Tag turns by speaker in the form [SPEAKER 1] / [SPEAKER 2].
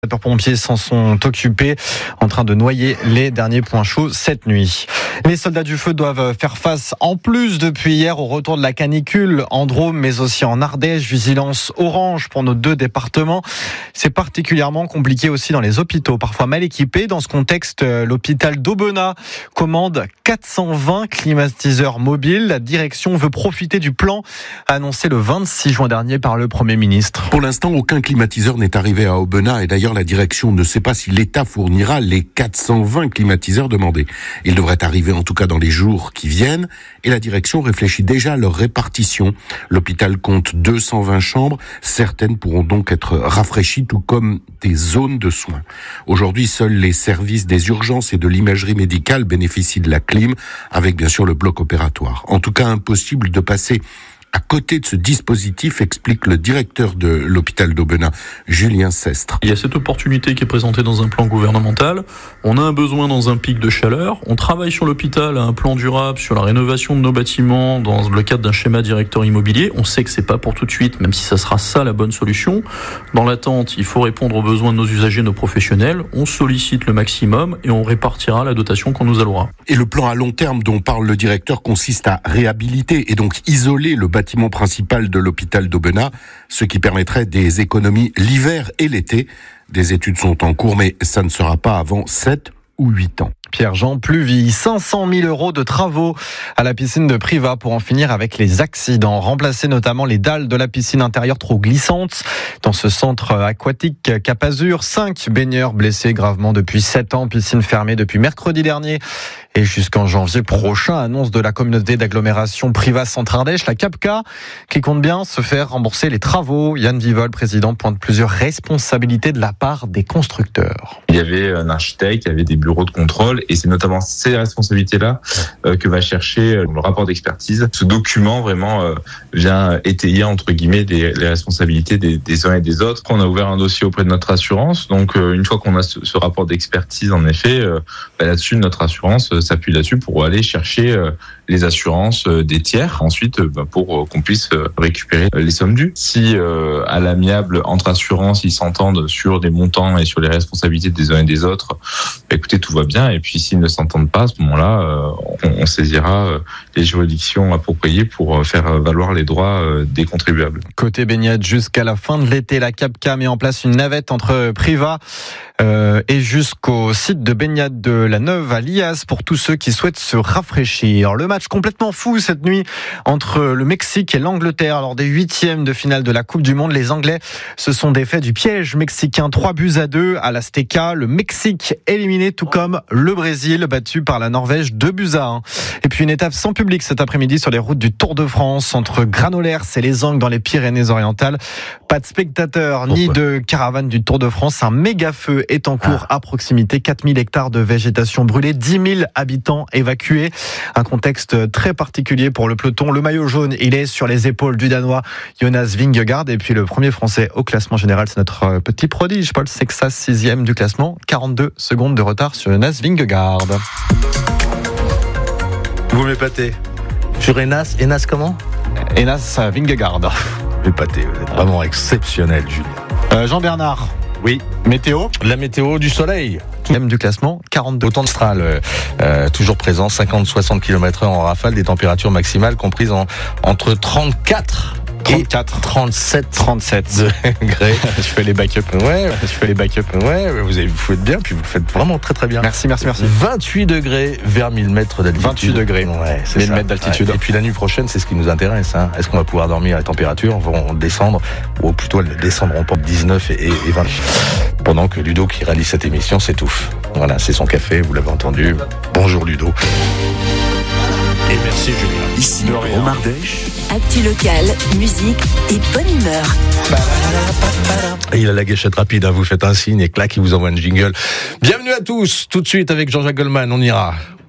[SPEAKER 1] Les sapeurs-pompiers s'en sont occupés, en train de noyer les derniers points chauds cette nuit. Les soldats du feu doivent faire face, en plus depuis hier, au retour de la canicule en Drôme, mais aussi en Ardèche. Vigilance orange pour nos deux départements. C'est particulièrement compliqué aussi dans les hôpitaux, parfois mal équipés. Dans ce contexte, l'hôpital d'Aubenas commande 420 climatiseurs mobiles. La direction veut profiter du plan annoncé le 26 juin dernier par le Premier ministre.
[SPEAKER 2] Pour l'instant, aucun climatiseur n'est arrivé à Aubenas et d'ailleurs la direction ne sait pas si l'État fournira les 420 climatiseurs demandés. Ils devraient arriver en tout cas dans les jours qui viennent et la direction réfléchit déjà à leur répartition. L'hôpital compte 220 chambres, certaines pourront donc être rafraîchies tout comme des zones de soins. Aujourd'hui, seuls les services des urgences et de l'imagerie médicale bénéficient de la clim avec bien sûr le bloc opératoire. En tout cas, impossible de passer à côté de ce dispositif, explique le directeur de l'hôpital d'Aubenas, Julien Sestre.
[SPEAKER 3] Il y a cette opportunité qui est présentée dans un plan gouvernemental. On a un besoin dans un pic de chaleur. On travaille sur l'hôpital à un plan durable, sur la rénovation de nos bâtiments dans le cadre d'un schéma directeur immobilier. On sait que c'est pas pour tout de suite, même si ça sera ça la bonne solution. Dans l'attente, il faut répondre aux besoins de nos usagers, nos professionnels. On sollicite le maximum et on répartira la dotation qu'on nous allouera.
[SPEAKER 2] Et le plan à long terme dont parle le directeur consiste à réhabiliter et donc isoler le bâtiment principal de l'hôpital d'Aubenas, ce qui permettrait des économies l'hiver et l'été. Des études sont en cours, mais ça ne sera pas avant 7 ou 8 ans.
[SPEAKER 1] Pierre-Jean Pluvy, 500 000 € de travaux à la piscine de Privas pour en finir avec les accidents. Remplacer notamment les dalles de la piscine intérieure trop glissantes. Dans ce centre aquatique Cap Azur, 5 baigneurs blessés gravement depuis 7 ans. Piscine fermée depuis mercredi dernier et jusqu'en janvier prochain. Annonce de la communauté d'agglomération Privas Centre-Ardèche, la CAPCA, qui compte bien se faire rembourser les travaux. Yann Vivol, président, pointe plusieurs responsabilités de la part des constructeurs.
[SPEAKER 4] Il y avait un architecte, il y avait des bureaux de contrôle et c'est notamment ces responsabilités-là que va chercher le rapport d'expertise. Ce document vraiment vient étayer entre guillemets les responsabilités des uns et des autres. On a ouvert un dossier auprès de notre assurance, donc une fois qu'on a ce rapport d'expertise en effet, là-dessus notre assurance s'appuie là-dessus pour aller chercher les assurances des tiers, ensuite pour qu'on puisse récupérer les sommes dues. Si à l'amiable entre assurances ils s'entendent sur des montants et sur les responsabilités des uns et des autres, écoutez, tout va bien. Et puis s'ils ne s'entendent pas, à ce moment-là, on saisira les juridictions appropriées pour faire valoir les droits des contribuables.
[SPEAKER 1] Côté baignade, jusqu'à la fin de l'été, la CAPCA met en place une navette entre Privas et jusqu'au site de baignade de la Neuve à Lias pour tous ceux qui souhaitent se rafraîchir. Le match complètement fou cette nuit entre le Mexique et l'Angleterre lors des 8e de finale de la Coupe du Monde. Les Anglais se sont défaits du piège mexicain 3-2 à l'Azteca. Le Mexique éliminé, tout comme le Brésil battu par la Norvège 2-1. Et puis une étape sans public cet après-midi sur les routes du Tour de France entre Granollers et les Angles dans les Pyrénées-Orientales. Pas de spectateurs ni de caravane du Tour de France. Un méga feu est en cours à proximité. 4000 hectares de végétation brûlée, 10 000 habitants évacués. Un contexte très particulier pour le peloton. Le maillot jaune, il est sur les épaules du Danois Jonas Vingegaard. Et puis le premier Français au classement général, c'est notre petit prodige, Paul Sexas, 6e du classement. 42 secondes de retard sur Jonas Vingegaard.
[SPEAKER 5] Vous m'épatez. Sur Enas comment ?
[SPEAKER 1] Jonas Vingegaard.
[SPEAKER 5] M'épatez, vous êtes vraiment exceptionnel, Julien.
[SPEAKER 1] Jean-Bernard.
[SPEAKER 5] Oui.
[SPEAKER 1] Météo.
[SPEAKER 5] La météo du soleil.
[SPEAKER 1] Même du classement, 42.
[SPEAKER 5] Autant de Mistral, toujours présent, 50-60 km/h en rafale, des températures maximales comprises entre 34 et 37 degrés.
[SPEAKER 1] Je fais les backups.
[SPEAKER 5] Ouais, vous faites bien, puis vous le faites vraiment très très bien.
[SPEAKER 1] Merci.
[SPEAKER 5] 28 degrés vers 1000 mètres d'altitude.
[SPEAKER 1] 28 degrés.
[SPEAKER 5] Ouais, c'est
[SPEAKER 1] 1000
[SPEAKER 5] ça.
[SPEAKER 1] mètres d'altitude.
[SPEAKER 5] Ouais. Et puis la nuit prochaine, c'est ce qui nous intéresse. Est-ce qu'on va pouvoir dormir? Les températures vont descendre, ou plutôt elles ne descendront pas, 19 et 20. Pendant que Ludo, qui réalise cette émission, s'étouffe. Voilà, c'est son café, vous l'avez entendu. Bonjour Ludo. Et merci Julien.
[SPEAKER 6] Ici, au Ardèche. Actu local, musique et bonne humeur.
[SPEAKER 5] Et il a la gâchette rapide, vous faites un signe et clac, il vous envoie un jingle. Bienvenue à tous, tout de suite avec Jean-Jacques Goldman, on ira